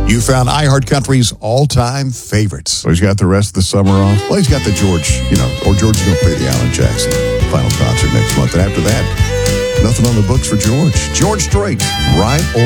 You found iHeartCountry's all-time favorites. So he's got the rest of the summer off? Well, he's got the George, or George's going to play the Alan Jackson final concert next month. And after that, nothing on the books for George. George Strait, right or